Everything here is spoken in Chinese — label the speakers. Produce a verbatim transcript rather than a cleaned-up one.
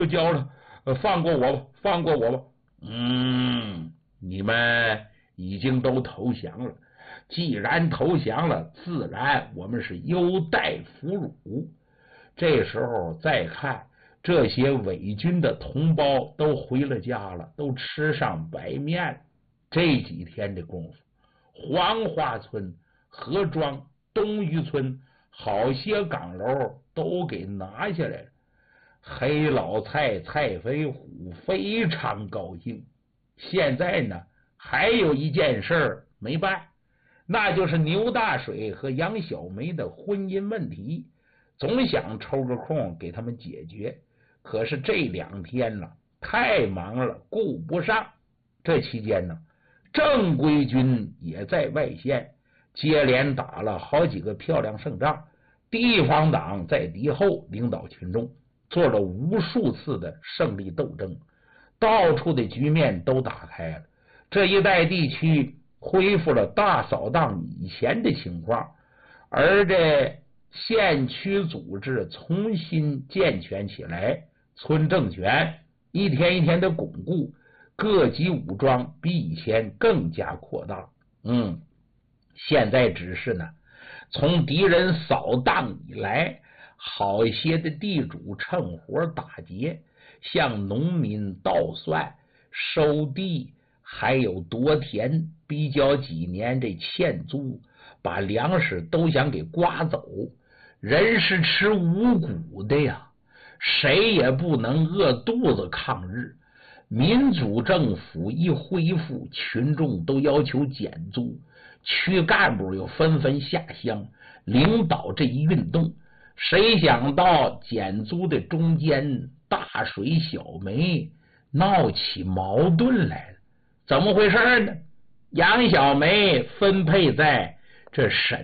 Speaker 1: 就交了，呃，放过我吧，放过我吧。嗯，你们已经都投降了，既然投降了，自然我们是优待俘虏。这时候再看这些伪军的同胞都回了家了，都吃上白面了。这几天的功夫，黄花村、河庄、东渔村好些岗楼都给拿下来了。黑老蔡蔡飞虎非常高兴。现在呢，还有一件事没办，那就是牛大水和杨小梅的婚姻问题，总想抽个空给他们解决。可是这两天呢，太忙了，顾不上。这期间呢，正规军也在外线，接连打了好几个漂亮胜仗。地方党在敌后领导群众，做了无数次的胜利斗争，到处的局面都打开了。这一带地区恢复了大扫荡以前的情况，而这县区组织重新健全起来，村政权一天一天的巩固，各级武装比以前更加扩大。嗯，现在只是呢，从敌人扫荡以来，好一些的地主趁火打劫，向农民倒算收地，还有夺田，逼交几年这欠租，把粮食都想给刮走。人是吃五谷的呀，谁也不能饿肚子抗日。民主政府一恢复，群众都要求减租，区干部又纷纷下乡领导这一运动。谁想到减租的中间，大水小梅闹起矛盾来了。怎么回事呢？杨小梅分配在这沈